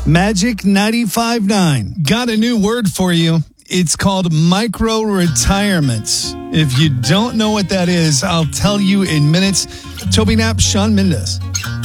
Magic 95.9. Got a new word for you. It's called micro-retirements. If you don't know what that is, I'll tell you in minutes. Toby Knapp, Sean Mendes.